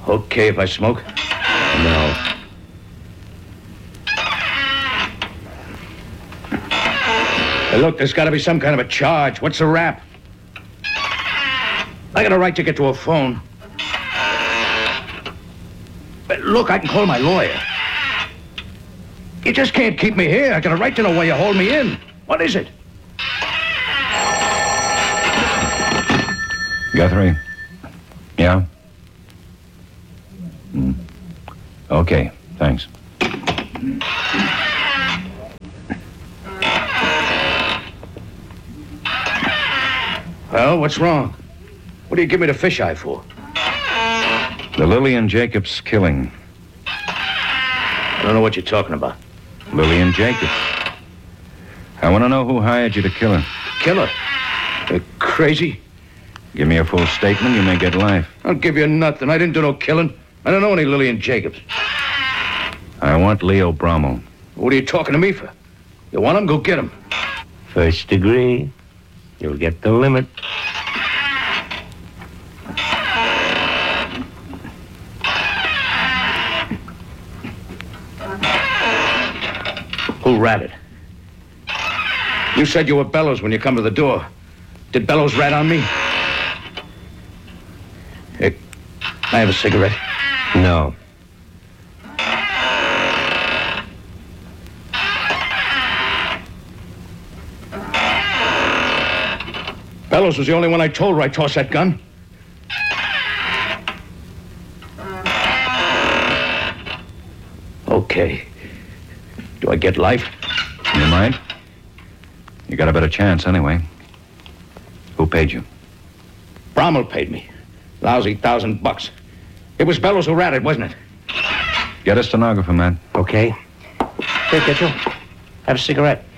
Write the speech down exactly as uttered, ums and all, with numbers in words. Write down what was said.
Okay if I smoke? No. Hey, look, there's got to be some kind of a charge. What's the rap? I got a right to get to a phone. But look, I can call my lawyer. You just can't keep me here. I got a right to know why you hold me in. What is it? Guthrie? Yeah? Mm. Okay, thanks. Well, what's wrong? What do you give me the fisheye for? The Lillian Jacobs killing. I don't know what you're talking about. Lillian Jacobs. I want to know who hired you to kill her. Kill her? You're crazy? Give me a full statement, you may get life. I'll give you nothing. I didn't do no killing. I don't know any Lillian Jacobs. I want Leo Brommel. What are you talking to me for? You want him? Go get him. First degree. You'll get the limit. Who ratted? You said you were Bellows when you come to the door. Did Bellows rat on me? Hey, can I have a cigarette? No. Bellows was the only one I told where I tossed that gun. Okay. Do I get life? You might. You got a better chance anyway. Who paid you? Brommel paid me. Lousy thousand bucks. It was Bellows who ratted, wasn't it? Get a stenographer, man. Okay. Here, Kitchell. Have a cigarette.